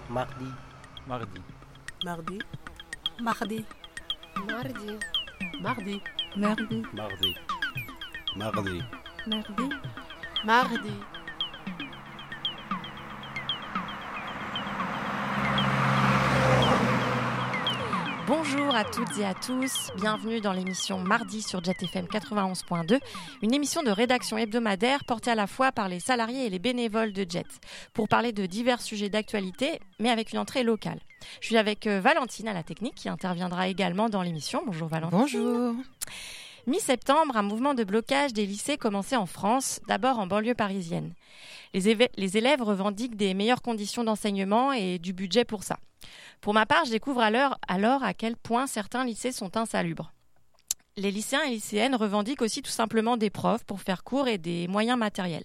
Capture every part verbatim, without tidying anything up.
Mardi. Mardi. Mardi. Mardi. Mardi. Mardi. Mardi. Mardi. Mardi. Mardi. Mardi. Bonjour à toutes et à tous, bienvenue dans l'émission Mardi sur Jet F M quatre-vingt-onze point deux, une émission de rédaction hebdomadaire portée à la fois par les salariés et les bénévoles de Jet, pour parler de divers sujets d'actualité, mais avec une entrée locale. Je suis avec euh, Valentine à la technique, qui interviendra également dans l'émission. Bonjour Valentine. Bonjour. Mi-septembre, un mouvement de blocage des lycées commençait en France, d'abord en banlieue parisienne. Les, éve- les élèves revendiquent des meilleures conditions d'enseignement et du budget pour ça. Pour ma part, je découvre alors, alors à quel point certains lycées sont insalubres. Les lycéens et lycéennes revendiquent aussi tout simplement des profs pour faire cours et des moyens matériels.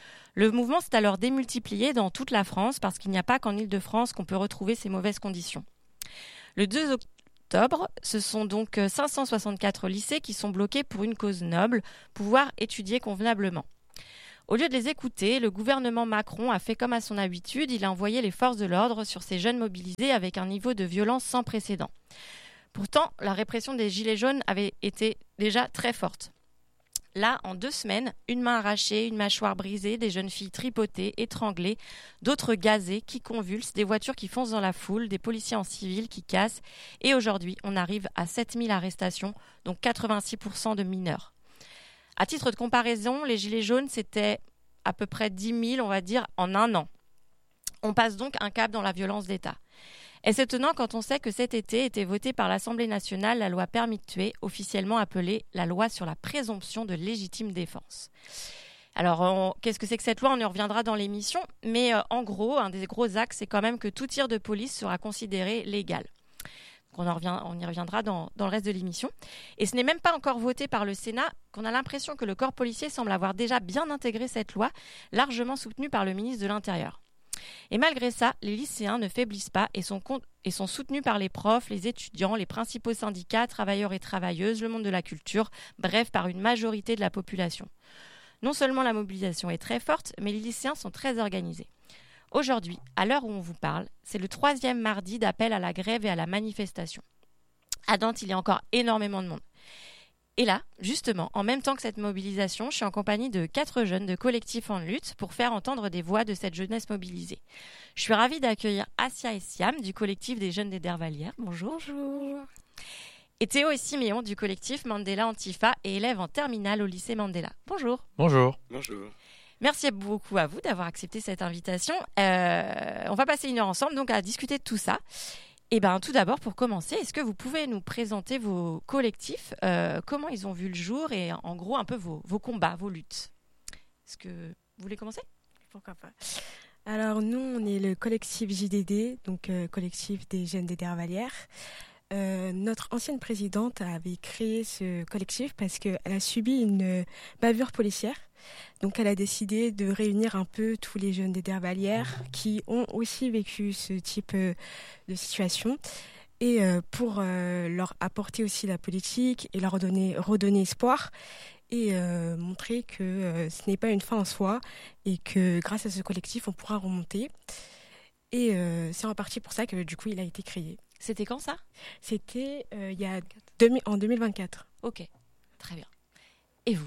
Le mouvement s'est alors démultiplié dans toute la France parce qu'il n'y a pas qu'en Île-de-France qu'on peut retrouver ces mauvaises conditions. Le deux octobre, ce sont donc cinq cent soixante-quatre lycées qui sont bloqués pour une cause noble, pouvoir étudier convenablement. Au lieu de les écouter, le gouvernement Macron a fait comme à son habitude, il a envoyé les forces de l'ordre sur ces jeunes mobilisés avec un niveau de violence sans précédent. Pourtant, la répression des Gilets jaunes avait été déjà très forte. Là, en deux semaines, une main arrachée, une mâchoire brisée, des jeunes filles tripotées, étranglées, d'autres gazées, qui convulsent, des voitures qui foncent dans la foule, des policiers en civil qui cassent. Et aujourd'hui, on arrive à sept mille arrestations, dont quatre-vingt-six pour cent de mineurs. À titre de comparaison, les Gilets jaunes, c'était à peu près dix mille, on va dire, en un an. On passe donc un cap dans la violence d'État. Est-ce étonnant quand on sait que cet été était votée par l'Assemblée nationale la loi permis de tuer, officiellement appelée la loi sur la présomption de légitime défense. Alors, on, qu'est-ce que c'est que cette loi ? On y reviendra dans l'émission. Mais euh, en gros, un des gros axes, c'est quand même que tout tir de police sera considéré légal. On, en revient, on y reviendra dans, dans le reste de l'émission. Et ce n'est même pas encore voté par le Sénat qu'on a l'impression que le corps policier semble avoir déjà bien intégré cette loi, largement soutenue par le ministre de l'Intérieur. Et malgré ça, les lycéens ne faiblissent pas et sont, con- et sont soutenus par les profs, les étudiants, les principaux syndicats, travailleurs et travailleuses, le monde de la culture, bref, par une majorité de la population. Non seulement la mobilisation est très forte, mais les lycéens sont très organisés. Aujourd'hui, à l'heure où on vous parle, c'est le troisième mardi d'appel à la grève et à la manifestation. À Nantes, il y a encore énormément de monde. Et là, justement, en même temps que cette mobilisation, je suis en compagnie de quatre jeunes de collectifs en lutte pour faire entendre des voix de cette jeunesse mobilisée. Je suis ravie d'accueillir Assia et Siam du collectif des jeunes des Dervalières. Bonjour. Bonjour. Et Théo et Siméon du collectif Mandela Antifa et élève en terminale au lycée Mandela. Bonjour. Bonjour. Bonjour. Merci beaucoup à vous d'avoir accepté cette invitation. Euh, on va passer une heure ensemble donc à discuter de tout ça. Et ben tout d'abord, pour commencer, est-ce que vous pouvez nous présenter vos collectifs, euh, comment ils ont vu le jour et en gros un peu vos, vos combats, vos luttes. Est-ce que vous voulez commencer ? Pourquoi pas. Alors nous, on est le collectif J D D, donc euh, collectif des jeunes des Dervalières. Euh, notre ancienne présidente avait créé ce collectif parce qu'elle a subi une bavure policière. Donc elle a décidé de réunir un peu tous les jeunes des Dervalières qui ont aussi vécu ce type euh, de situation et euh, pour euh, leur apporter aussi la politique et leur donner, redonner espoir et euh, montrer que euh, ce n'est pas une fin en soi et que grâce à ce collectif, on pourra remonter. Et euh, c'est en partie pour ça que du coup, il a été créé. C'était quand ça ? C'était euh, il y a deux mille, en deux mille vingt-quatre. Ok, très bien. Et vous ?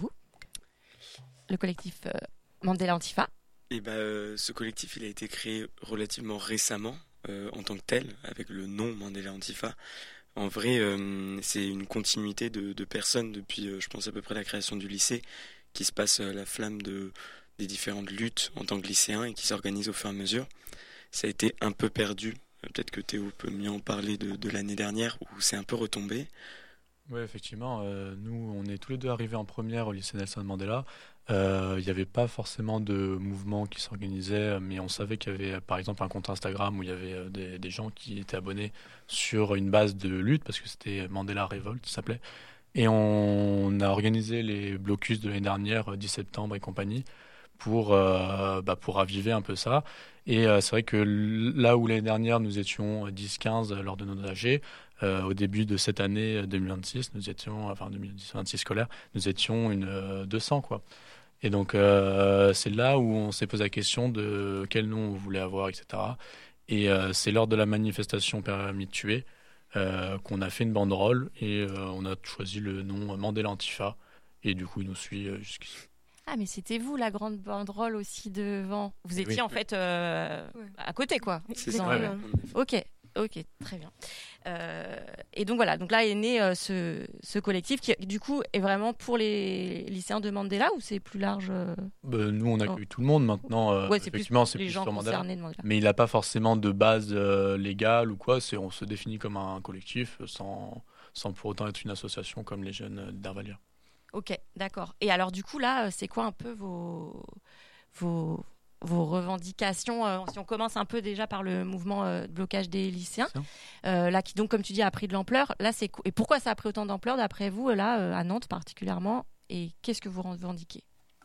Le collectif euh, Mandela Antifa ? Et ben, euh, ce collectif, il a été créé relativement récemment euh, en tant que tel, avec le nom Mandela Antifa. En vrai, euh, c'est une continuité de, de personnes depuis, euh, je pense, à peu près la création du lycée, qui se passe euh, la flamme de, des différentes luttes en tant que lycéen et qui s'organisent au fur et à mesure. Ça a été un peu perdu. Peut-être que Théo peut mieux en parler de, de l'année dernière, où c'est un peu retombé. Oui, effectivement. Euh, nous, on est tous les deux arrivés en première au lycée Nelson Mandela. Euh, Il n'y avait pas forcément de mouvement qui s'organisait, mais on savait qu'il y avait, par exemple, un compte Instagram où il y avait des, des gens qui étaient abonnés sur une base de lutte, parce que c'était Mandela Revolt, ça s'appelait. Et on a organisé les blocus de l'année dernière, dix septembre et compagnie, pour, euh, bah, pour raviver un peu ça. Et euh, c'est vrai que là où l'année dernière, nous étions dix quinze lors de nos A G, euh, au début de cette année deux mille vingt-six, nous étions, enfin deux mille vingt-six scolaire, nous étions une euh, deux cents, quoi. Et donc, euh, c'est là où on s'est posé la question de quel nom on voulait avoir, et cetera. Et euh, c'est lors de la manifestation Permis de tuer euh, qu'on a fait une banderole et euh, on a choisi le nom Mandela Antifa. Et du coup, il nous suit euh, jusqu'ici. Ah, mais c'était vous, la grande banderole aussi devant. Vous étiez Oui. en fait euh, Ouais. à côté, quoi. C'est Dans- ça. Ouais, ouais. Ok, ok, très bien. Euh, et donc voilà, donc là est né euh, ce, ce collectif qui, du coup, est vraiment pour les lycéens de Mandela ou c'est plus large euh Bah, nous, on accueille tout le monde maintenant. euh, Ouais, c'est plus effectivement, c'est les plus gens sur Mandela. concernés de Mandela. Mais il n'a pas forcément de base euh, légale ou quoi. C'est, on se définit comme un collectif sans, sans pour autant être une association comme les jeunes d'Arvalière. Ok, d'accord. Et alors du coup là, euh, c'est quoi un peu vos vos, vos revendications euh, si on commence un peu déjà par le mouvement euh, de blocage des lycéens, Ça. euh, là qui donc comme tu dis a pris de l'ampleur. Là, c'est co- et pourquoi ça a pris autant d'ampleur d'après vous là euh, à Nantes particulièrement et qu'est-ce que vous revendiquez?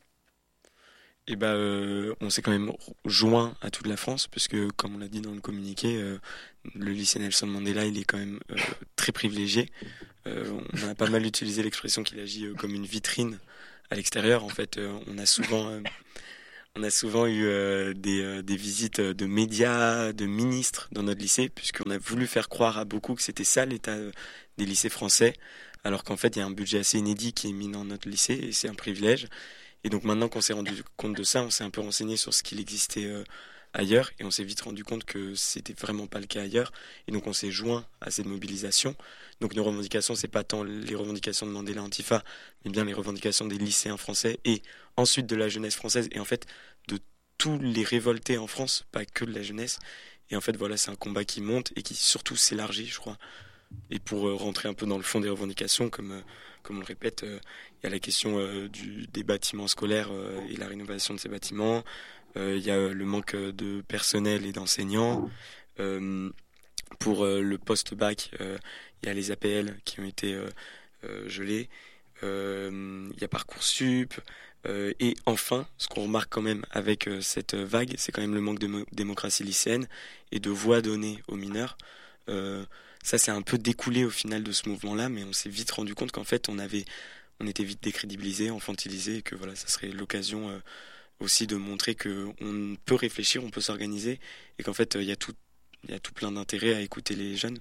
Et bah, euh, on s'est quand même joint à toute la France, parce que, comme on l'a dit dans le communiqué, euh, le lycée Nelson Mandela, il est quand même euh, très privilégié. Euh, on a pas mal utilisé l'expression qu'il agit euh, comme une vitrine à l'extérieur. En fait, euh, on a souvent, euh, on a souvent eu euh, des, euh, des visites de médias, de ministres dans notre lycée, puisqu'on a voulu faire croire à beaucoup que c'était ça l'état euh, des lycées français, alors qu'en fait, il y a un budget assez inédit qui est mis dans notre lycée, et c'est un privilège. Et donc maintenant qu'on s'est rendu compte de ça, on s'est un peu renseigné sur ce qu'il existait euh, ailleurs, et on s'est vite rendu compte que c'était vraiment pas le cas ailleurs. Et donc on s'est joint à cette mobilisation. Donc nos revendications, c'est pas tant les revendications de Mandela Antifa, mais bien les revendications des lycéens français et ensuite de la jeunesse française, et en fait de tous les révoltés en France, pas que de la jeunesse. Et en fait voilà, c'est un combat qui monte et qui surtout s'élargit, je crois. Et pour euh, rentrer un peu dans le fond des revendications, comme, euh, comme on le répète, il euh, y a la question euh, du, des bâtiments scolaires euh, et la rénovation de ces bâtiments. Il euh, y a euh, le manque de personnel et d'enseignants. Euh, pour euh, le post-bac, il euh, y a les A P L qui ont été euh, euh, gelés. Il euh, y a Parcoursup. Euh, et enfin, ce qu'on remarque quand même avec euh, cette vague, c'est quand même le manque de mo- démocratie lycéenne et de voix données aux mineurs. Euh, ça c'est un peu découlé au final de ce mouvement-là, mais on s'est vite rendu compte qu'en fait on avait, on était vite décrédibilisé, infantilisé, et que voilà, ça serait l'occasion euh, aussi de montrer que on peut réfléchir, on peut s'organiser, et qu'en fait il y a tout, il y a tout plein d'intérêt à écouter les jeunes.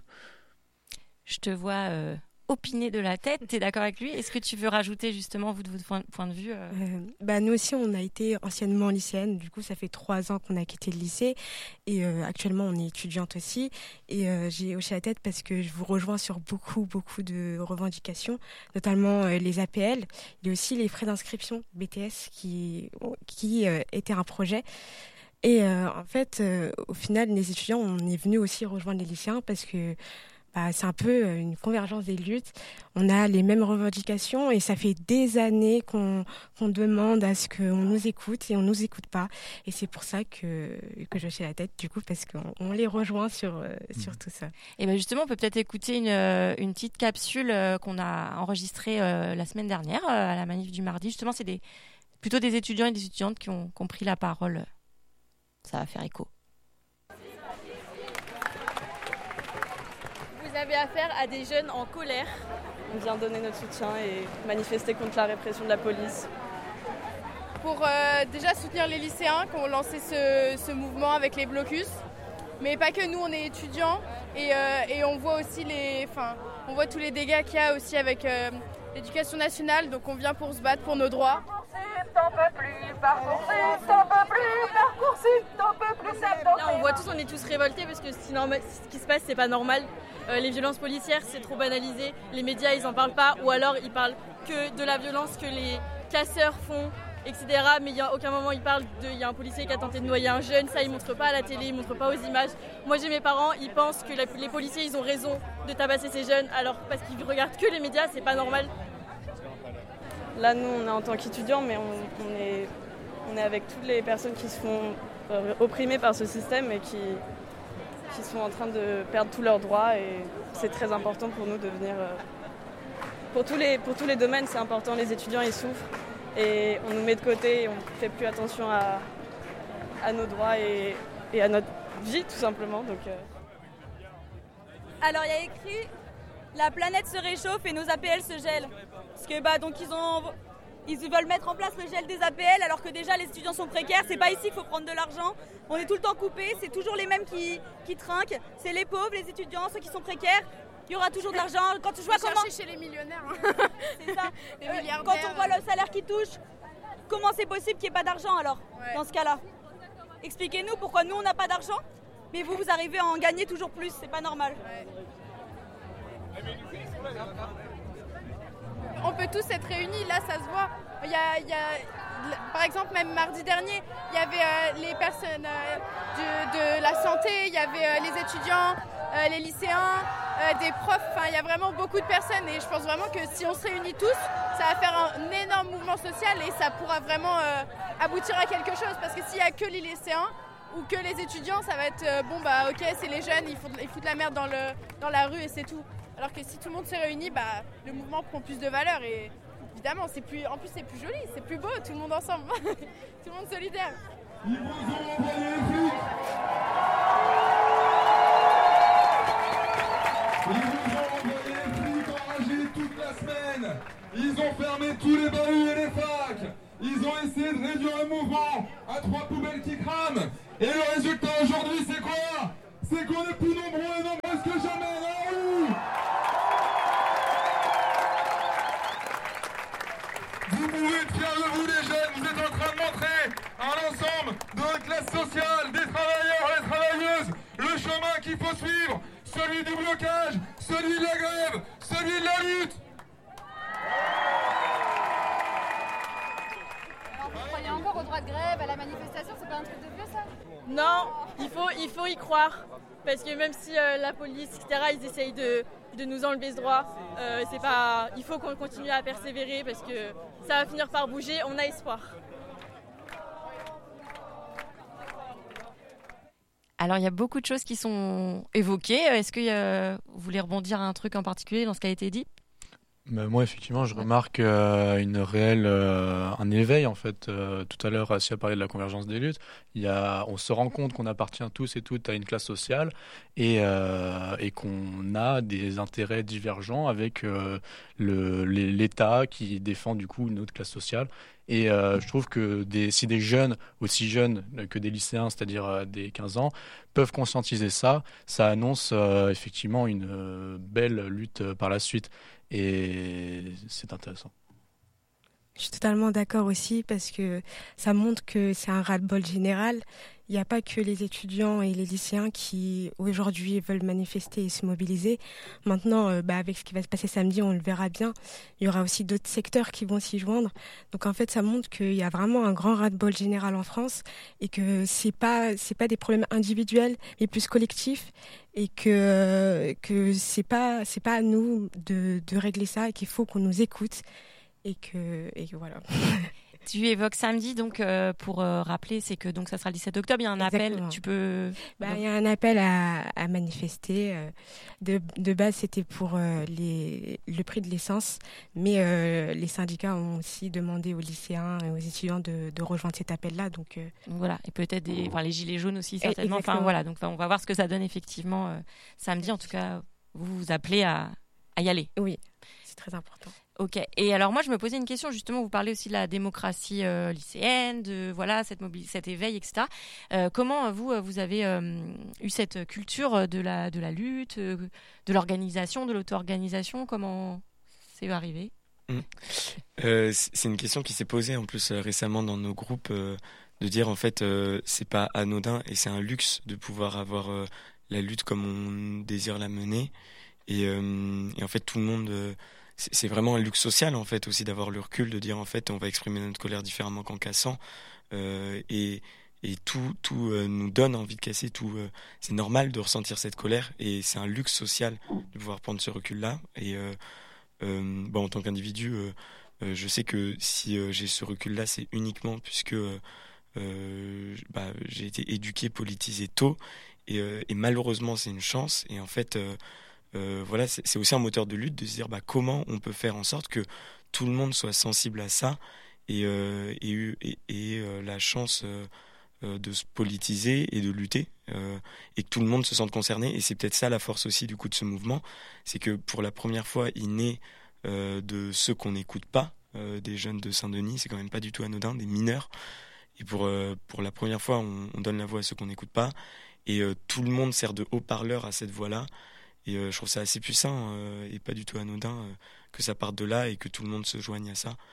Je te vois euh, opiner de la tête. T'es d'accord avec lui? Est-ce que tu veux rajouter justement vous de votre point, point de vue euh... Euh, bah, nous aussi, on a été anciennement lycéenne. Du coup, ça fait trois ans qu'on a quitté le lycée. Et euh, actuellement, on est étudiante aussi. Et euh, j'ai hoché la tête parce que je vous rejoins sur beaucoup, beaucoup de revendications, notamment euh, les A P L. Il y a aussi les frais d'inscription B T S qui, qui euh, étaient un projet. Et euh, en fait, euh, au final, les étudiants, on est venus aussi rejoindre les lycéens parce que bah, c'est un peu une convergence des luttes. On a les mêmes revendications et ça fait des années qu'on, qu'on demande à ce qu'on nous écoute et on nous écoute pas. Et c'est pour ça que, que je hoche la tête, du coup, parce qu'on on les rejoint sur, euh, sur Mmh. tout ça. Et ben justement, on peut peut-être écouter une, euh, une petite capsule euh, qu'on a enregistrée euh, la semaine dernière euh, à la manif du mardi. Justement, c'est des, plutôt des étudiants et des étudiantes qui ont, qui ont pris la parole. Ça va faire écho. Vous avez affaire à des jeunes en colère. On vient donner notre soutien et manifester contre la répression de la police. Pour euh, déjà soutenir les lycéens qui ont lancé ce, ce mouvement avec les blocus. Mais pas que nous, on est étudiants et, euh, et on voit aussi les, enfin, on voit tous les dégâts qu'il y a aussi avec euh, l'éducation nationale. Donc on vient pour se battre pour nos droits. T'en peux plus, Parcoursup, t'en peux plus, Parcoursup, t'en peux plus, ça t'en Là, on voit tous, on est tous révoltés parce que ce qui, norma- ce qui se passe, c'est pas normal. Euh, les violences policières, c'est trop banalisé. Les médias, ils en parlent pas, ou alors ils parlent que de la violence que les casseurs font, et cetera. Mais il y a aucun moment ils parlent de, il y a un policier qui a tenté de noyer un jeune. Ça, ils montrent pas à la télé, ils montrent pas aux images. Moi, j'ai mes parents, ils pensent que la- les policiers, ils ont raison de tabasser ces jeunes, alors parce qu'ils regardent que les médias, c'est pas normal. Là, nous, on est en tant qu'étudiants, mais on, on, est, on est avec toutes les personnes qui se font euh, opprimer par ce système et qui, qui sont en train de perdre tous leurs droits. Et c'est très important pour nous de venir... Euh, pour, tous les, pour tous les domaines, c'est important. Les étudiants, ils souffrent et on nous met de côté et on ne fait plus attention à, à nos droits et, et à notre vie, tout simplement. Donc, euh... Alors, il y a écrit... La planète se réchauffe et nos A P L se gèlent. Parce que bah donc ils ont Ils veulent mettre en place le gel des A P L alors que déjà les étudiants sont précaires. C'est pas ici qu'il faut prendre de l'argent. On est tout le temps coupés. C'est toujours les mêmes qui, qui trinquent. C'est les pauvres, les étudiants, ceux qui sont précaires. Il y aura toujours de l'argent. Quand tu vois comment... chez les millionnaires. C'est ça. Les Euh, milliardaires. quand on voit le salaire qu'ils touchent, comment c'est possible qu'il n'y ait pas d'argent alors, Ouais. dans ce cas-là? Expliquez-nous pourquoi nous on n'a pas d'argent, mais vous, vous arrivez à en gagner toujours plus. C'est pas normal. Ouais. On peut tous être réunis, là ça se voit. Il y a, il y a, par exemple, même mardi dernier, il y avait euh, les personnes euh, de, de la santé, il y avait euh, les étudiants, euh, les lycéens, euh, des profs. Enfin, il y a vraiment beaucoup de personnes et je pense vraiment que si on se réunit tous, ça va faire un énorme mouvement social et ça pourra vraiment euh, aboutir à quelque chose. Parce que s'il n'y a que les lycéens ou que les étudiants, ça va être euh, bon bah ok, c'est les jeunes, ils foutent, ils foutent la merde dans, le, dans la rue et c'est tout. Alors que si tout le monde s'est réuni, bah, le mouvement prend plus de valeur et évidemment, c'est plus, en plus c'est plus joli, c'est plus beau, tout le monde ensemble, tout le monde solidaire. Ils vous ont envoyé les flics. Ils vous ont envoyé les flics enragés toute la semaine. Ils ont fermé tous les bahuts et les facs. Ils ont essayé de réduire le mouvement à trois poubelles qui crament. Et le résultat aujourd'hui, c'est quoi? C'est qu'on est plus nombreux et nombreuses que jamais dans la rue. Vous pouvez être fiers de vous, les jeunes. Vous êtes en train de montrer à l'ensemble de notre classe sociale, des travailleurs et des travailleuses, le chemin qu'il faut suivre, celui du blocage, celui de la grève, celui de la lutte. Alors vous croyez encore au droit de grève, à la manifestation, c'est pas un truc de vieux ça? Non, il faut, il faut y croire. Parce que même si euh, la police, et cetera, ils essayent de, de nous enlever ce droit, euh, c'est pas, il faut qu'on continue à persévérer parce que ça va finir par bouger, on a espoir. Alors, il y a beaucoup de choses qui sont évoquées. Est-ce que euh, vous voulez rebondir à un truc en particulier dans ce qui a été dit ? Mais moi, effectivement, je remarque euh, une réelle, euh, un éveil, en fait. Euh, tout à l'heure, Assia a parlé de la convergence des luttes. Il y a, on se rend compte qu'on appartient tous et toutes à une classe sociale et, euh, et qu'on a des intérêts divergents avec euh, le, les- l'État qui défend, du coup, une autre classe sociale. Et euh, je trouve que des, si des jeunes, aussi jeunes que des lycéens, c'est-à-dire euh, des quinze ans, peuvent conscientiser ça, ça annonce euh, effectivement une euh, belle lutte euh, par la suite. Et c'est intéressant. Je suis totalement d'accord aussi parce que ça montre que c'est un ras-le-bol général. Il n'y a pas que les étudiants et les lycéens qui aujourd'hui veulent manifester et se mobiliser. Maintenant, euh, bah, avec ce qui va se passer samedi, on le verra bien. Il y aura aussi d'autres secteurs qui vont s'y joindre. Donc en fait, ça montre qu'il y a vraiment un grand ras-le-bol général en France et que c'est pas c'est pas des problèmes individuels, mais plus collectifs et que que c'est pas c'est pas à nous de de régler ça et qu'il faut qu'on nous écoute. Et que, et que voilà. Tu évoques samedi, donc euh, pour euh, rappeler, c'est que donc ça sera le dix-sept octobre. Il y a un appel. Exactement. Tu peux. Bah, il y a un appel à, à manifester. euh, De, de base, c'était pour euh, les, le prix de l'essence, mais euh, les syndicats ont aussi demandé aux lycéens et aux étudiants de, de rejoindre cet appel-là. Donc euh, Voilà, et peut-être des, enfin, les gilets jaunes aussi certainement. Enfin Exactement. voilà, donc enfin, on va voir ce que ça donne effectivement euh, samedi. En tout cas, vous vous appelez à, à y aller. Oui, c'est très important. Ok. Et alors moi, je me posais une question justement. Vous parlez aussi de la démocratie euh, lycéenne, de voilà cette mobili- cet éveil, et cetera. Euh, comment euh, vous euh, vous avez euh, eu cette culture de la de la lutte, euh, de l'organisation, de l'auto-organisation? Comment c'est arrivé? Mmh. Euh, c- c'est une question qui s'est posée en plus euh, récemment dans nos groupes, euh, de dire en fait euh, c'est pas anodin et c'est un luxe de pouvoir avoir euh, la lutte comme on désire la mener et, euh, et en fait tout le monde euh, c'est c'est vraiment un luxe social en fait aussi d'avoir le recul de dire en fait on va exprimer notre colère différemment qu'en cassant euh, et et tout tout euh, nous donne envie de casser tout euh, c'est normal de ressentir cette colère et c'est un luxe social de pouvoir prendre ce recul là et euh, euh, bon, en tant qu'individu euh, euh, je sais que si euh, j'ai ce recul là c'est uniquement puisque euh, euh, bah, j'ai été éduqué politisé tôt et, euh, et malheureusement c'est une chance et en fait euh, Euh, voilà, c'est, c'est aussi un moteur de lutte de se dire bah, comment on peut faire en sorte que tout le monde soit sensible à ça et, euh, et, et, et euh, la chance euh, euh, de se politiser et de lutter euh, et que tout le monde se sente concerné. Et c'est peut-être ça la force aussi du coup de ce mouvement, c'est que pour la première fois il naît euh, de ceux qu'on n'écoute pas euh, des jeunes de Saint-Denis, c'est quand même pas du tout anodin, des mineurs. Et pour, euh, pour la première fois, on, on donne la voix à ceux qu'on n'écoute pas. Et euh, tout le monde sert de haut-parleur à cette voix-là. Et euh, je trouve ça assez puissant euh, et pas du tout anodin euh, que ça parte de là et que tout le monde se joigne à ça.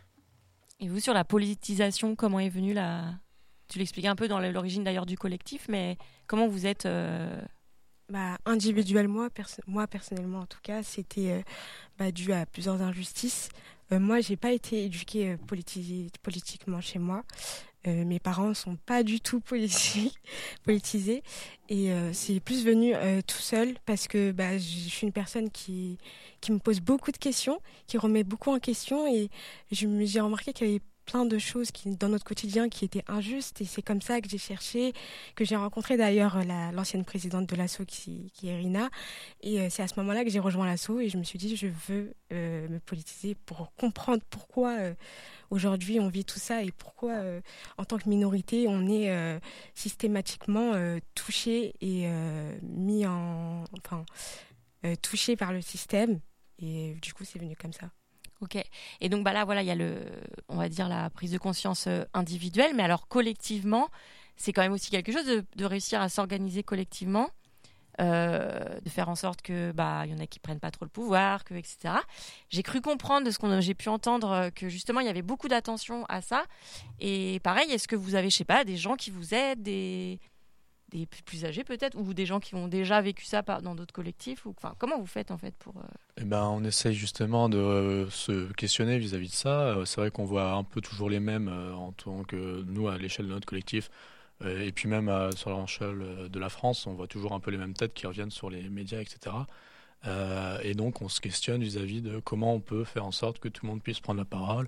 Et vous, sur la politisation, comment est venue la... Tu l'expliquais un peu dans l'origine d'ailleurs du collectif, mais comment vous êtes... Euh... Bah, individuellement, perso- moi personnellement en tout cas, c'était euh, bah, dû à plusieurs injustices. Euh, moi, j'ai pas été éduquée euh, politi- politiquement chez moi. Euh, mes parents ne sont pas du tout politi- politisés et euh, c'est plus venu euh, tout seul parce que bah, je suis une personne qui, qui me pose beaucoup de questions, qui remet beaucoup en question et je me, j'ai remarqué qu'il y avait plein de choses qui, dans notre quotidien qui étaient injustes et c'est comme ça que j'ai cherché, que j'ai rencontré d'ailleurs la, l'ancienne présidente de l'asso qui, qui est Rina et euh, c'est à ce moment-là que j'ai rejoint l'asso et je me suis dit je veux euh, me politiser pour comprendre pourquoi euh, aujourd'hui on vit tout ça et pourquoi euh, en tant que minorité on est euh, systématiquement euh, touché et euh, mis en enfin euh, touché par le système et du coup c'est venu comme ça. Ok. Et donc bah là voilà il y a le on va dire la prise de conscience individuelle, mais alors collectivement c'est quand même aussi quelque chose de, de réussir à s'organiser collectivement, euh, de faire en sorte que bah il y en a qui prennent pas trop le pouvoir, que et cetera. J'ai cru comprendre de ce qu'on j'ai pu entendre que justement il y avait beaucoup d'attention à ça. Et pareil, est-ce que vous avez je sais pas des gens qui vous aident, des des plus âgés peut-être, ou des gens qui ont déjà vécu ça dans d'autres collectifs, ou enfin comment vous faites en fait pour euh... Eh ben, on essaye justement de euh, se questionner vis-à-vis de ça. Euh, c'est vrai qu'on voit un peu toujours les mêmes euh, en tant que nous à l'échelle de notre collectif, euh, et puis même euh, sur l'échelle de la France, on voit toujours un peu les mêmes têtes qui reviennent sur les médias, et cetera. Euh, et donc on se questionne vis-à-vis de comment on peut faire en sorte que tout le monde puisse prendre la parole,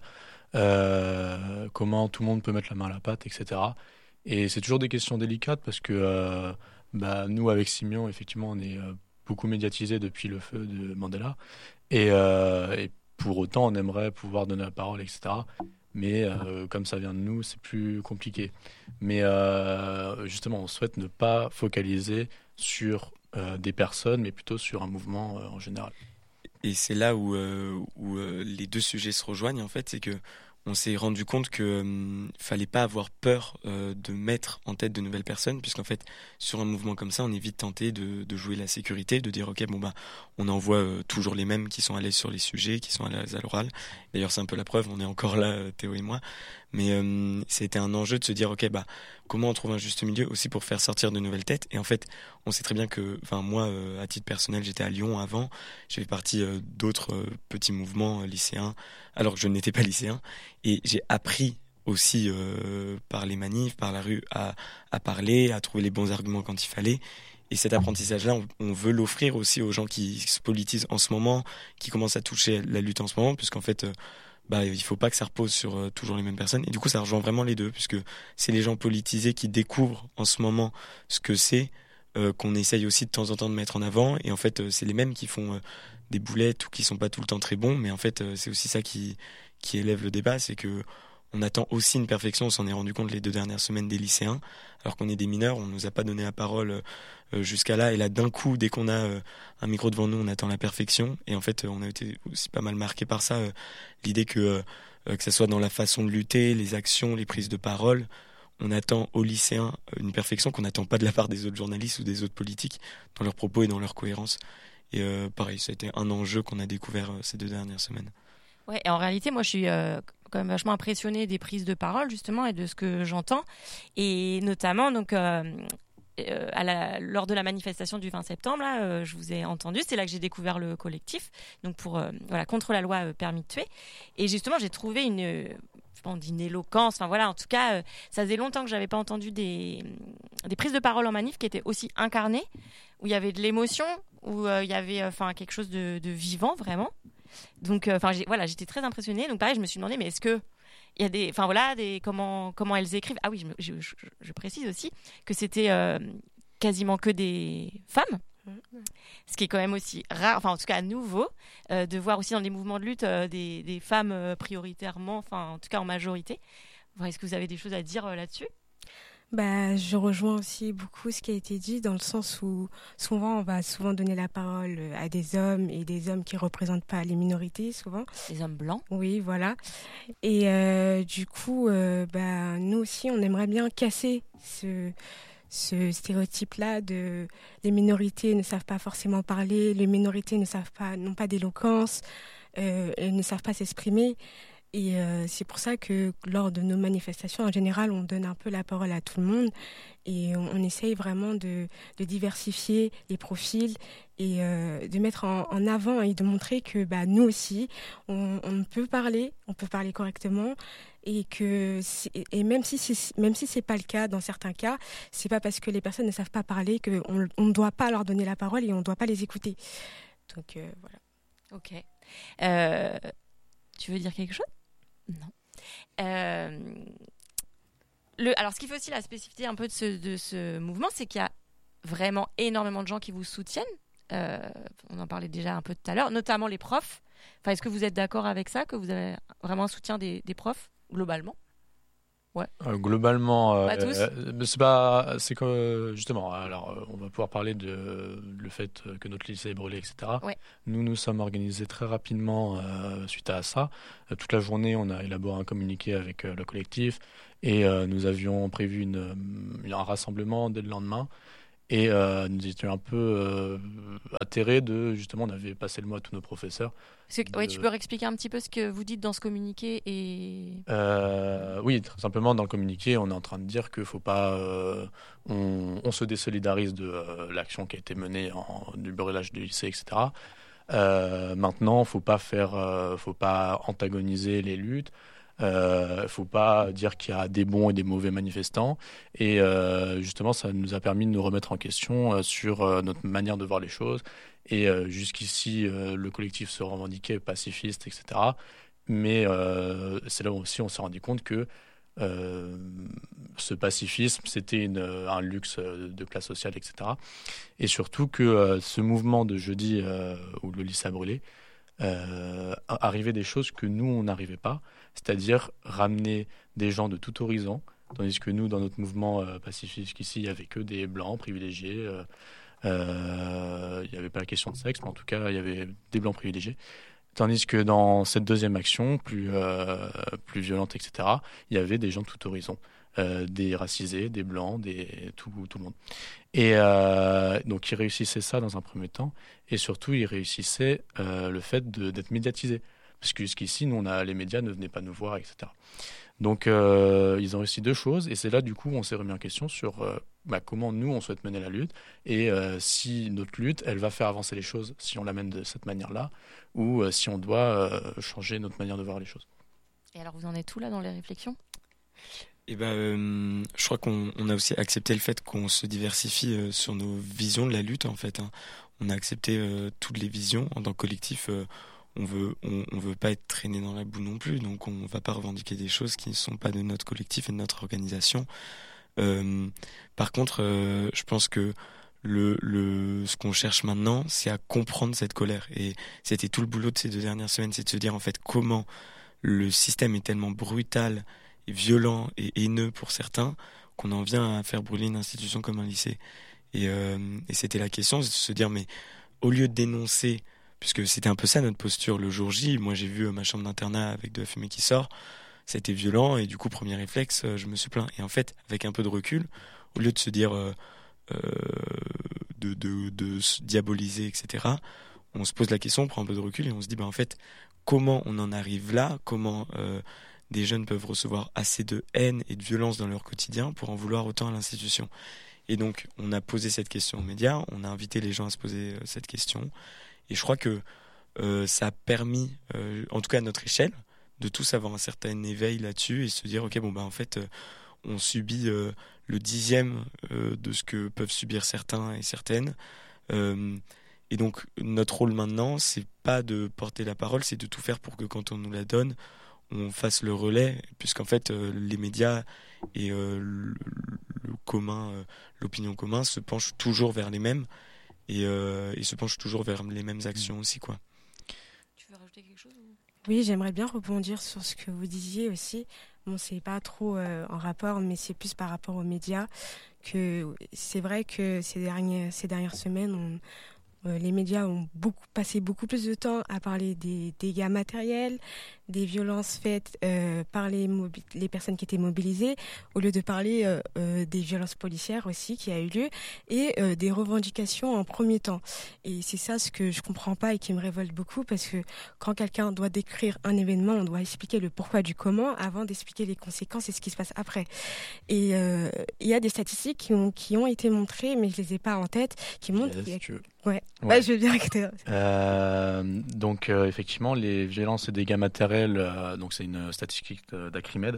euh, comment tout le monde peut mettre la main à la pâte, et cetera. Et c'est toujours des questions délicates parce que euh, bah, nous, avec Simeon, effectivement, on est euh, beaucoup médiatisés depuis le feu de Mandela. Et, euh, et pour autant, on aimerait pouvoir donner la parole, et cetera. Mais euh, comme ça vient de nous, c'est plus compliqué. Mais euh, justement, on souhaite ne pas focaliser sur euh, des personnes, mais plutôt sur un mouvement euh, en général. Et c'est là où, euh, où euh, les deux sujets se rejoignent, en fait, c'est que on s'est rendu compte qu'il ne euh, fallait pas avoir peur euh, de mettre en tête de nouvelles personnes, puisqu'en fait, sur un mouvement comme ça, on est vite tenté de, de jouer la sécurité, de dire, ok, bon bah, on envoie euh, toujours les mêmes qui sont à l'aise sur les sujets, qui sont à l'aise à l'oral. D'ailleurs, c'est un peu la preuve, on est encore là, euh, Théo et moi. Mais euh, c'était un enjeu de se dire, ok, bah, comment on trouve un juste milieu aussi pour faire sortir de nouvelles têtes. Et en fait, on sait très bien que, enfin, moi, euh, à titre personnel, j'étais à Lyon avant, j'ai fait partie euh, d'autres euh, petits mouvements euh, lycéens, alors que je n'étais pas lycéen. Et j'ai appris aussi euh, par les manifs, par la rue, à, à parler, à trouver les bons arguments quand il fallait. Et cet apprentissage-là, on, on veut l'offrir aussi aux gens qui se politisent en ce moment, qui commencent à toucher la lutte en ce moment, puisqu'en fait, euh, bah, il faut pas que ça repose sur euh, toujours les mêmes personnes. Et du coup, ça rejoint vraiment les deux, puisque c'est les gens politisés qui découvrent en ce moment ce que c'est, euh, qu'on essaye aussi de temps en temps de mettre en avant. Et en fait, euh, c'est les mêmes qui font euh, des boulettes ou qui sont pas tout le temps très bons. Mais en fait, euh, c'est aussi ça qui, qui élève le débat, c'est que on attend aussi une perfection. On s'en est rendu compte les deux dernières semaines des lycéens, alors qu'on est des mineurs, on nous a pas donné la parole euh, jusqu'à là. Et là, d'un coup, dès qu'on a euh, un micro devant nous, on attend la perfection. Et en fait, euh, on a été aussi pas mal marqué par ça. Euh, l'idée que euh, que ça soit dans la façon de lutter, les actions, les prises de parole, on attend aux lycéens une perfection qu'on n'attend pas de la part des autres journalistes ou des autres politiques dans leurs propos et dans leur cohérence. Et euh, pareil, ça a été un enjeu qu'on a découvert euh, ces deux dernières semaines. Ouais, et en réalité, moi, je suis euh, quand même vachement impressionnée des prises de parole, justement, et de ce que j'entends. Et notamment, donc, euh, euh, à la, lors de la manifestation du vingt septembre, là, euh, je vous ai entendu, c'est là que j'ai découvert le collectif, donc pour, euh, voilà, contre la loi euh, permis de tuer. Et justement, j'ai trouvé une, euh, je pense, une éloquence, enfin voilà, en tout cas, euh, ça faisait longtemps que j'avais pas entendu des, des prises de parole en manif qui étaient aussi incarnées, où il y avait de l'émotion, où euh, il y avait enfin quelque chose de, de vivant, vraiment. Donc, enfin, euh, voilà, j'étais très impressionnée. Donc, pareil, je me suis demandé, mais est-ce que il y a des, enfin voilà, des comment comment elles écrivent. Ah oui, je, je, je, je précise aussi que c'était euh, quasiment que des femmes, ce qui est quand même aussi rare, enfin en tout cas nouveau, euh, de voir aussi dans les mouvements de lutte euh, des, des femmes euh, prioritairement, enfin en tout cas en majorité. Enfin, est-ce que vous avez des choses à dire euh, là-dessus ? Bah, je rejoins aussi beaucoup ce qui a été dit, dans le sens où souvent on va souvent donner la parole à des hommes et des hommes qui représentent pas les minorités souvent. Les hommes blancs. Oui, voilà. Et euh, du coup, euh, bah, nous aussi, on aimerait bien casser ce ce stéréotype-là de les minorités ne savent pas forcément parler, les minorités ne savent pas, n'ont pas d'éloquence, euh, elles ne savent pas s'exprimer. Et euh, c'est pour ça que lors de nos manifestations, en général, on donne un peu la parole à tout le monde et on, on essaye vraiment de, de diversifier les profils et euh, de mettre en, en avant et de montrer que bah, nous aussi, on, on peut parler, on peut parler correctement et que c'est, et même si c'est, même si c'est pas le cas dans certains cas, c'est pas parce que les personnes ne savent pas parler qu'on on ne doit pas leur donner la parole et on ne doit pas les écouter. Donc euh, voilà. Ok. Euh, tu veux dire quelque chose ? Non. Euh, le, alors, ce qui fait aussi la spécificité un peu de ce, de ce mouvement, c'est qu'il y a vraiment énormément de gens qui vous soutiennent. Euh, on en parlait déjà un peu tout à l'heure, notamment les profs. Enfin, est-ce que vous êtes d'accord avec ça, que vous avez vraiment un soutien des, des profs, globalement ? Ouais. Euh, globalement, euh, pas tous. euh, c'est pas, c'est que justement. Alors, euh, on va pouvoir parler de le fait que notre lycée est brûlé, et cetera. Ouais. Nous, nous sommes organisés très rapidement euh, suite à ça. Euh, toute la journée, on a élaboré un communiqué avec euh, le collectif et euh, nous avions prévu une, une, un rassemblement dès le lendemain. Et euh, nous étions un peu euh, atterrés de, justement, on avait passé le mot à tous nos professeurs. Que, de... ouais, tu peux réexpliquer un petit peu ce que vous dites dans ce communiqué et... euh, Oui, très simplement, dans le communiqué, on est en train de dire qu'il faut pas... Euh, on, on se désolidarise de euh, l'action qui a été menée en, du brûlage du lycée, et cetera. Euh, maintenant, il ne faut pas faire... Euh, faut pas antagoniser les luttes. Il euh, ne faut pas dire qu'il y a des bons et des mauvais manifestants. Et euh, justement, ça nous a permis de nous remettre en question euh, sur euh, notre manière de voir les choses. Et euh, jusqu'ici, euh, le collectif se revendiquait pacifiste, et cetera. Mais euh, c'est là aussi on s'est rendu compte que euh, ce pacifisme, c'était une, un luxe de classe sociale, et cetera. Et surtout que euh, ce mouvement de jeudi euh, où le lycée a brûlé, euh, arrivait des choses que nous, on n'arrivait pas. C'est-à-dire ramener des gens de tout horizon, tandis que nous, dans notre mouvement euh, pacifiste ici, il n'y avait que des blancs privilégiés. Euh, euh, il n'y avait pas la question de sexe, mais en tout cas, il y avait des blancs privilégiés. Tandis que dans cette deuxième action, plus, euh, plus violente, et cetera, il y avait des gens de tout horizon. Euh, des racisés, des blancs, des, tout, tout le monde. Et euh, donc, ils réussissaient ça dans un premier temps. Et surtout, ils réussissaient euh, le fait de, d'être médiatisés. Parce que jusqu'ici, nous, on a, les médias ne venaient pas nous voir, et cetera. Donc, euh, ils ont réussi deux choses. Et c'est là, du coup, on s'est remis en question sur euh, bah, comment nous, on souhaite mener la lutte. Et euh, si notre lutte, elle va faire avancer les choses, si on l'amène de cette manière-là, ou euh, si on doit euh, changer notre manière de voir les choses. Et alors, vous en êtes où, là, dans les réflexions ? Eh ben, euh, je crois qu'on on a aussi accepté le fait qu'on se diversifie euh, sur nos visions de la lutte, en fait. Hein. On a accepté euh, toutes les visions. En tant que collectif, euh, on veut, on, on veut pas être traîné dans la boue non plus, donc on va pas revendiquer des choses qui ne sont pas de notre collectif et de notre organisation. Euh, par contre, euh, je pense que le, le, ce qu'on cherche maintenant, c'est à comprendre cette colère. Et c'était tout le boulot de ces deux dernières semaines, c'est de se dire en fait comment le système est tellement brutal, et violent et haineux pour certains, qu'on en vient à faire brûler une institution comme un lycée. Et, euh, et c'était la question, c'est de se dire, mais au lieu de dénoncer, puisque c'était un peu ça notre posture le jour J, moi j'ai vu ma chambre d'internat avec de la fumée qui sort, c'était violent, et du coup, premier réflexe, je me suis plaint. Et en fait, avec un peu de recul, au lieu de se dire, euh, euh, de, de, de se diaboliser, et cetera, on se pose la question, on prend un peu de recul, et on se dit, bah, en fait, comment on en arrive là, comment... Euh, des jeunes peuvent recevoir assez de haine et de violence dans leur quotidien pour en vouloir autant à l'institution. Et donc, on a posé cette question aux médias, on a invité les gens à se poser euh, cette question. Et je crois que euh, ça a permis, euh, en tout cas à notre échelle, de tous avoir un certain éveil là-dessus et se dire, ok, bon, bah en fait, euh, on subit euh, le dixième euh, de ce que peuvent subir certains et certaines. Euh, et donc, notre rôle maintenant, c'est pas de porter la parole, c'est de tout faire pour que quand on nous la donne, on fasse le relais, puisqu'en fait euh, les médias et euh, le, le commun, euh, l'opinion commune se penchent toujours vers les mêmes et, euh, et se penchent toujours vers les mêmes actions aussi, quoi. Tu veux rajouter quelque chose ou... Oui, j'aimerais bien rebondir sur ce que vous disiez aussi bon, c'est pas trop euh, en rapport, mais c'est plus par rapport aux médias que c'est vrai que ces dernières, ces dernières semaines, on, euh, les médias ont beaucoup, passé beaucoup plus de temps à parler des dégâts matériels, des violences faites euh, par les, mobi- les personnes qui étaient mobilisées, au lieu de parler euh, euh, des violences policières aussi qui a eu lieu, et euh, des revendications en premier temps. Et c'est ça ce que je comprends pas et qui me révolte beaucoup, parce que quand quelqu'un doit décrire un événement, on doit expliquer le pourquoi du comment avant d'expliquer les conséquences et ce qui se passe après. Et il euh, y a des statistiques qui ont, qui ont été montrées, mais je les ai pas en tête, qui montrent... Yes, tu veux. Ouais. Ouais. Ouais, je veux bien que tu... Euh, donc euh, effectivement, les violences et dégâts matériels, euh, donc c'est une statistique d'Acrimed,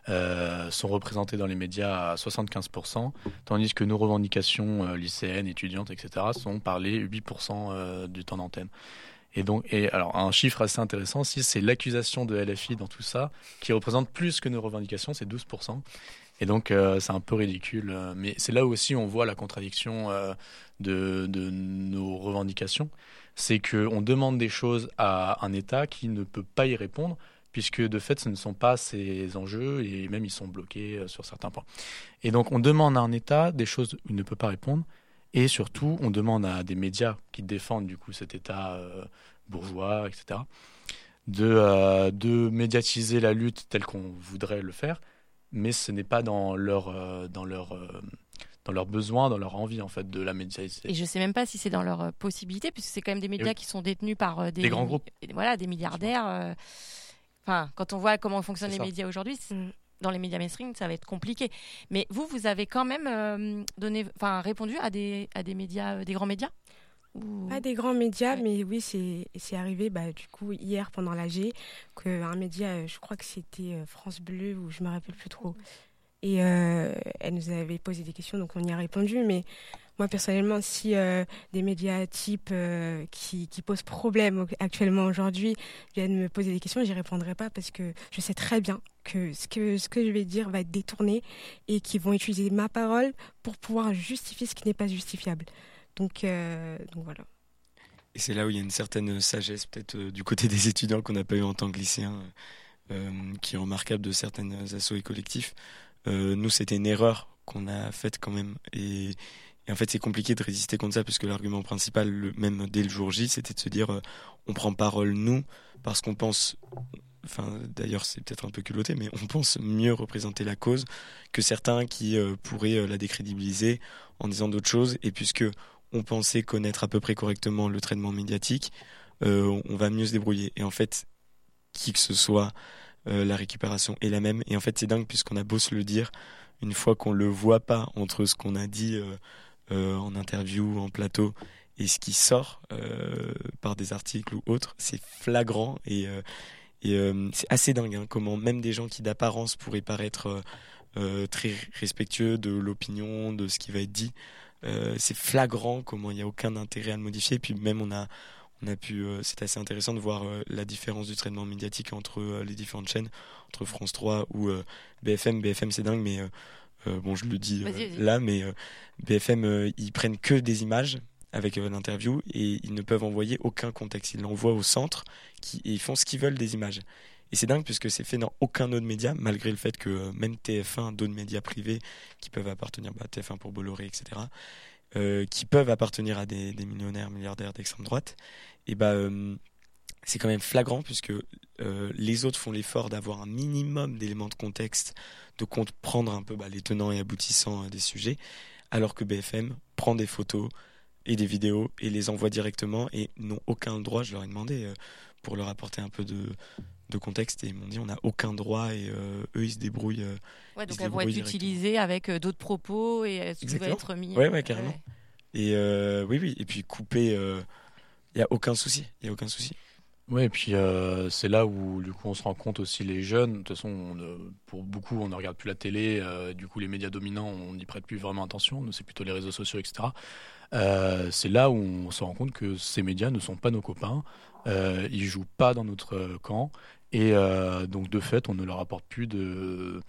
euh, sont représentés dans les médias à soixante-quinze pour cent, tandis que nos revendications euh, lycéennes, étudiantes, et cetera, sont parlées huit pour cent euh, du temps d'antenne. Et donc, et alors un chiffre assez intéressant, si c'est l'accusation de L F I dans tout ça, qui représente plus que nos revendications, c'est douze pour cent. Et donc, euh, c'est un peu ridicule. Mais c'est là aussi on voit la contradiction euh, de, de nos revendications. C'est qu'on demande des choses à un État qui ne peut pas y répondre, puisque de fait, ce ne sont pas ses enjeux, et même ils sont bloqués euh, sur certains points. Et donc, on demande à un État des choses où il ne peut pas répondre, et surtout, on demande à des médias qui défendent du coup cet État euh, bourgeois, et cetera, de, euh, de médiatiser la lutte telle qu'on voudrait le faire, mais ce n'est pas dans leur, euh, dans leur, euh, dans leurs besoins, dans leur envie en fait de la médiatiser. Et je ne sais même pas si c'est dans leurs possibilités, puisque c'est quand même des médias oui. qui sont détenus par euh, des, des grands groupes, voilà, des milliardaires. Euh, enfin, quand on voit comment fonctionnent c'est les ça. médias aujourd'hui, dans les médias mainstream, ça va être compliqué. Mais vous, vous avez quand même euh, donné, enfin, répondu à des, à des médias, euh, des grands médias. Ou... Pas des grands médias, ouais. Mais oui, c'est, c'est arrivé bah, du coup hier pendant l'A G, qu'un média, je crois que c'était France Bleu, ou je me rappelle plus trop, et euh, elle nous avait posé des questions, donc on y a répondu. Mais moi personnellement, si euh, des médias type euh, qui, qui posent problème actuellement aujourd'hui viennent me poser des questions, j'y répondrai pas, parce que je sais très bien que ce que ce que je vais dire va être détourné et qu'ils vont utiliser ma parole pour pouvoir justifier ce qui n'est pas justifiable. Donc, euh, donc voilà. Et c'est là où il y a une certaine sagesse, peut-être euh, du côté des étudiants qu'on n'a pas eu en tant que lycéens, euh, qui est remarquable de certaines assos et collectifs. Euh, nous, c'était une erreur qu'on a faite quand même. Et, et en fait, c'est compliqué de résister contre ça, parce que l'argument principal, le, même dès le jour J, c'était de se dire euh, on prend parole, nous, parce qu'on pense... Enfin, d'ailleurs, c'est peut-être un peu culotté, mais on pense mieux représenter la cause que certains qui euh, pourraient euh, la décrédibiliser en disant d'autres choses. Et puisque on pensait connaître à peu près correctement le traitement médiatique, euh, on va mieux se débrouiller. Et en fait, qui que ce soit, euh, la récupération est la même. Et en fait, c'est dingue, puisqu'on a beau se le dire, une fois qu'on le voit pas entre ce qu'on a dit euh, euh, en interview, en plateau, et ce qui sort euh, par des articles ou autres, c'est flagrant. Et, euh, et euh, c'est assez dingue, hein, comment même des gens qui d'apparence pourraient paraître euh, euh, très respectueux de l'opinion, de ce qui va être dit, Euh, c'est flagrant comment il n'y a aucun intérêt à le modifier. Et puis même on a, on a pu, euh, c'est assez intéressant de voir euh, la différence du traitement médiatique entre euh, les différentes chaînes, entre France trois ou euh, B F M. B F M c'est dingue, mais euh, euh, bon je le dis euh, vas-y, vas-y. là, mais euh, B F M euh, ils prennent que des images avec euh, l'interview et ils ne peuvent envoyer aucun contexte. Ils l'envoient au centre qui, et ils font ce qu'ils veulent des images. Et c'est dingue puisque c'est fait dans aucun autre média, malgré le fait que euh, même T F un, d'autres médias privés qui peuvent appartenir, bah, T F un pour Bolloré, et cetera, euh, qui peuvent appartenir à des, des millionnaires, milliardaires d'extrême droite, et bah, euh, c'est quand même flagrant puisque euh, les autres font l'effort d'avoir un minimum d'éléments de contexte, de comprendre un peu bah, les tenants et aboutissants euh, des sujets, alors que B F M prend des photos et des vidéos et les envoie directement et n'ont aucun droit. Je leur ai demandé euh, pour leur apporter un peu de de contexte et ils m'ont dit on n'a aucun droit et euh, eux ils se débrouillent. Euh, ouais, donc elles vont être utilisées avec euh, d'autres propos et elles vont être mis. Ouais, ouais, carrément. Ouais. Et euh, oui, oui, et puis couper, il euh, y a aucun souci, il y a aucun souci. Ouais, et puis euh, c'est là où du coup on se rend compte aussi les jeunes. De toute façon, on, euh, pour beaucoup, on ne regarde plus la télé. Euh, du coup, les médias dominants, on n'y prête plus vraiment attention. Nous, c'est plutôt les réseaux sociaux, et cetera. Euh, c'est là où on se rend compte que ces médias ne sont pas nos copains. Euh, ils jouent pas dans notre camp. Et euh, donc, de fait, on ne leur apporte plus de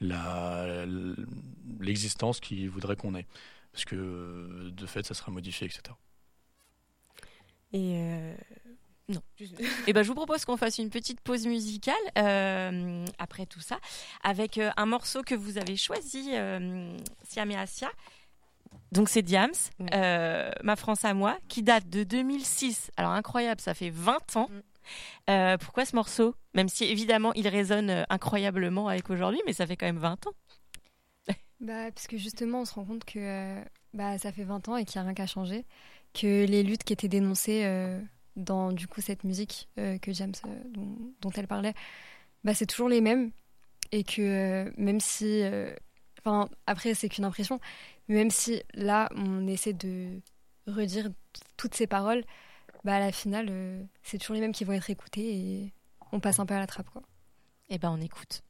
la, l'existence qu'ils voudraient qu'on ait. Parce que, de fait, ça sera modifié, et cetera. Et euh, Non. Et ben, je vous propose qu'on fasse une petite pause musicale euh, après tout ça, avec euh, un morceau que vous avez choisi, euh, Siam et Asia. Donc c'est Diams, mmh. euh, Ma France à moi, qui date de deux mille six. Alors incroyable, ça fait vingt ans. Mmh. Euh, pourquoi ce morceau ? Même si évidemment il résonne incroyablement avec aujourd'hui, mais ça fait quand même vingt ans. Bah, parce que justement, on se rend compte que euh, bah, ça fait vingt ans et qu'il n'y a rien qu'à changer. Que les luttes qui étaient dénoncées euh, dans du coup, cette musique euh, que Diams, euh, dont, dont elle parlait, bah, c'est toujours les mêmes. Et que euh, même si... Enfin, euh, après, c'est qu'une impression. Mais même si là, on essaie de redire t- toutes ces paroles, bah, à la finale, euh, c'est toujours les mêmes qui vont être écoutées et on passe un peu à la trappe, quoi. Eh ben, on écoute.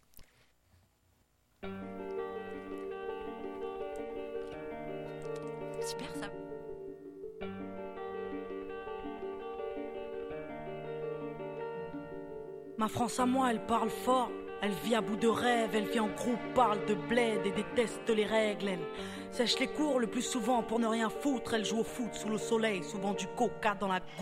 Super ça. Ma France à moi, elle parle fort. Elle vit à bout de rêve, elle vit en groupe, parle de bled et déteste les règles. Elle sèche les cours le plus souvent pour ne rien foutre. Elle joue au foot sous le soleil, souvent du coca dans la goutte.